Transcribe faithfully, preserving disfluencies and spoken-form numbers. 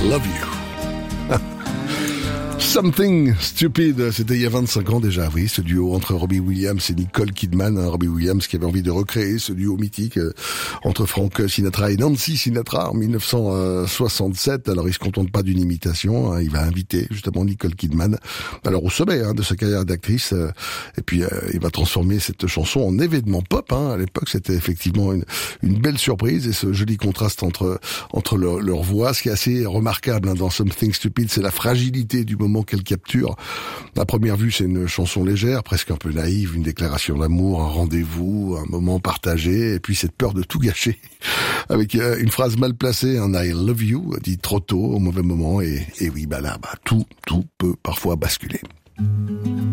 Love You. Something Stupid, c'était il y a vingt-cinq ans déjà, oui, ce duo entre Robbie Williams et Nicole Kidman, hein, Robbie Williams qui avait envie de recréer ce duo mythique euh, entre Frank Sinatra et Nancy Sinatra en dix-neuf cent soixante-sept. Alors il se contente pas d'une imitation, hein, il va inviter justement Nicole Kidman, alors au sommet hein, de sa carrière d'actrice, euh, et puis euh, il va transformer cette chanson en événement pop. Hein. À l'époque, c'était effectivement une, une belle surprise, et ce joli contraste entre entre leur, leur voix. Ce qui est assez remarquable hein, dans Something Stupid, c'est la fragilité du moment qu'elle capture. À première vue, c'est une chanson légère, presque un peu naïve, une déclaration d'amour, un rendez-vous, un moment partagé, et puis cette peur de tout gâcher, avec une phrase mal placée, un I love you, dit trop tôt, au mauvais moment, et, et oui, bah là, bah, tout, tout peut parfois basculer.